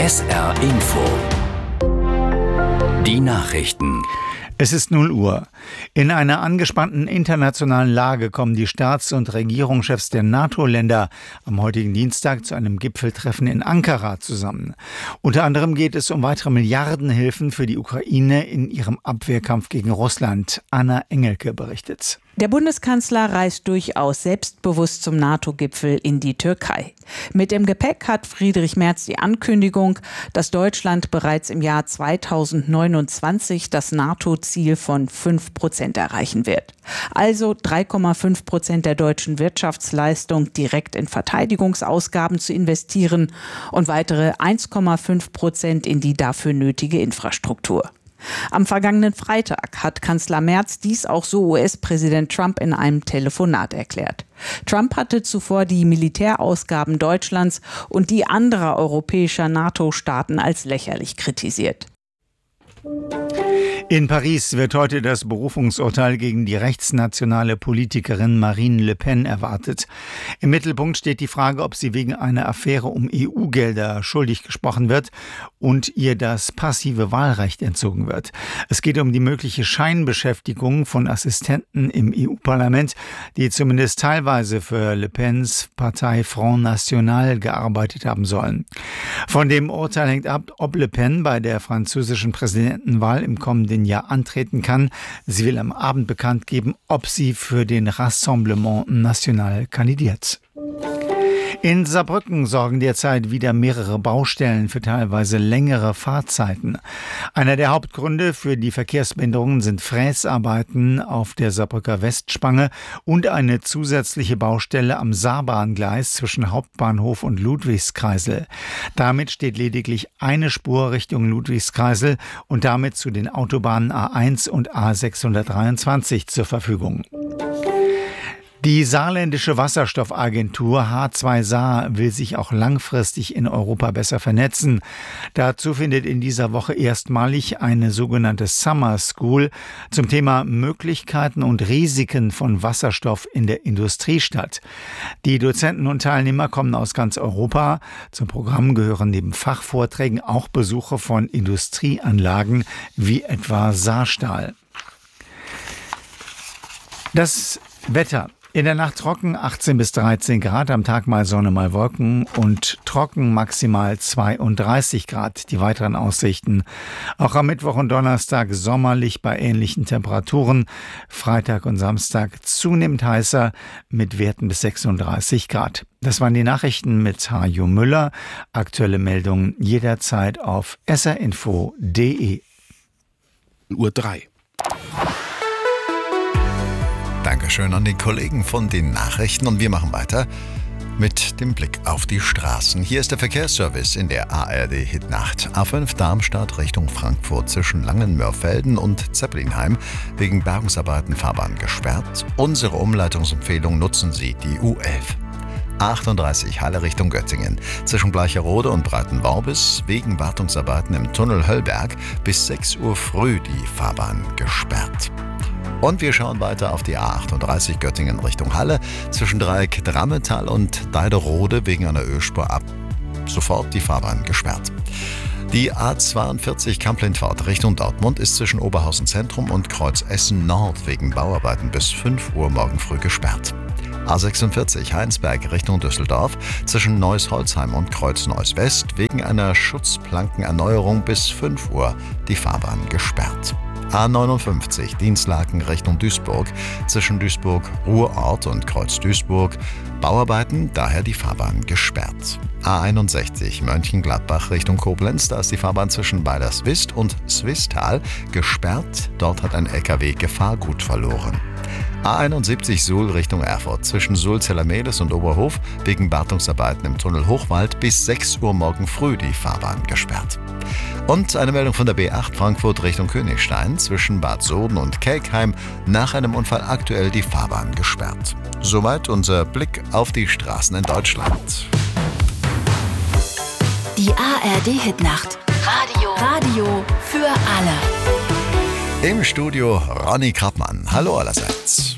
SR Info. Die Nachrichten. Es ist 0 Uhr. In einer angespannten internationalen Lage kommen die Staats- und Regierungschefs der NATO-Länder am heutigen Dienstag zu einem Gipfeltreffen in Ankara zusammen. Unter anderem geht es um weitere Milliardenhilfen für die Ukraine in ihrem Abwehrkampf gegen Russland. Anna Engelke berichtet. Der Bundeskanzler reist durchaus selbstbewusst zum NATO-Gipfel in die Türkei. Mit im Gepäck hat Friedrich Merz die Ankündigung, dass Deutschland bereits im Jahr 2029 das NATO-Ziel von 5% erreichen wird. Also 3,5% der deutschen Wirtschaftsleistung direkt in Verteidigungsausgaben zu investieren und weitere 1,5% in die dafür nötige Infrastruktur. Am vergangenen Freitag hat Kanzler Merz dies auch so US-Präsident Trump in einem Telefonat erklärt. Trump hatte zuvor die Militärausgaben Deutschlands und die anderer europäischer NATO-Staaten als lächerlich kritisiert. In Paris wird heute das Berufungsurteil gegen die rechtsnationale Politikerin Marine Le Pen erwartet. Im Mittelpunkt steht die Frage, ob sie wegen einer Affäre um EU-Gelder schuldig gesprochen wird und ihr das passive Wahlrecht entzogen wird. Es geht um die mögliche Scheinbeschäftigung von Assistenten im EU-Parlament, die zumindest teilweise für Le Pens Partei Front National gearbeitet haben sollen. Von dem Urteil hängt ab, ob Le Pen bei der französischen Präsidentenwahl im kommenden Jahr antreten kann. Sie will am Abend bekannt geben, ob sie für den Rassemblement National kandidiert. In Saarbrücken sorgen derzeit wieder mehrere Baustellen für teilweise längere Fahrzeiten. Einer der Hauptgründe für die Verkehrsbehinderungen sind Fräsarbeiten auf der Saarbrücker Westspange und eine zusätzliche Baustelle am Saarbahngleis zwischen Hauptbahnhof und Ludwigskreisel. Damit steht lediglich eine Spur Richtung Ludwigskreisel und damit zu den Autobahnen A1 und A623 zur Verfügung. Die saarländische Wasserstoffagentur H2 Saar will sich auch langfristig in Europa besser vernetzen. Dazu findet in dieser Woche erstmalig eine sogenannte Summer School zum Thema Möglichkeiten und Risiken von Wasserstoff in der Industrie statt. Die Dozenten und Teilnehmer kommen aus ganz Europa. Zum Programm gehören neben Fachvorträgen auch Besuche von Industrieanlagen wie etwa Saarstahl. Das Wetter. In der Nacht trocken 18 bis 13 Grad, am Tag mal Sonne, mal Wolken und trocken maximal 32 Grad. Die weiteren Aussichten. Auch am Mittwoch und Donnerstag sommerlich bei ähnlichen Temperaturen. Freitag und Samstag zunehmend heißer mit Werten bis 36 Grad. Das waren die Nachrichten mit Hajo Müller. Aktuelle Meldungen jederzeit auf srinfo.de. Uhr 3. Dankeschön an die Kollegen von den Nachrichten und wir machen weiter mit dem Blick auf die Straßen. Hier ist der Verkehrsservice in der ARD-Hitnacht. A5 Darmstadt Richtung Frankfurt zwischen Langenmörfelden und Zeppelinheim wegen Bergungsarbeiten Fahrbahn gesperrt. Unsere Umleitungsempfehlung: nutzen Sie die U11. A38 Halle Richtung Göttingen zwischen Bleicherode und Breitenworbis wegen Wartungsarbeiten im Tunnel Höllberg bis 6 Uhr früh die Fahrbahn gesperrt. Und wir schauen weiter auf die A38 Göttingen Richtung Halle zwischen Dreieck Drammetal und Deiderode wegen einer Ölspur ab sofort die Fahrbahn gesperrt. Die A42 Kamp-Lindfort Richtung Dortmund ist zwischen Oberhausen Zentrum und Kreuz Essen Nord wegen Bauarbeiten bis 5 Uhr morgen früh gesperrt. A46 Heinsberg Richtung Düsseldorf zwischen Neuss-Holzheim und Kreuz Neuss West wegen einer Schutzplankenerneuerung bis 5 Uhr die Fahrbahn gesperrt. A59 Dienstlaken Richtung Duisburg zwischen Duisburg-Ruhrort und Kreuz Duisburg. Bauarbeiten, daher die Fahrbahn gesperrt. A61 Mönchengladbach Richtung Koblenz, da ist die Fahrbahn zwischen Weilerswist und Swistal gesperrt. Dort hat ein LKW Gefahrgut verloren. A71 Suhl Richtung Erfurt zwischen Suhl-Zellermeles und Oberhof wegen Wartungsarbeiten im Tunnel Hochwald bis 6 Uhr morgen früh die Fahrbahn gesperrt. Und eine Meldung von der B8 Frankfurt Richtung Königstein zwischen Bad Soden und Kelkheim, nach einem Unfall aktuell die Fahrbahn gesperrt. Soweit unser Blick auf die Straßen in Deutschland. Die ARD-Hitnacht. Radio für alle. Im Studio Ronny Krappmann. Hallo allerseits.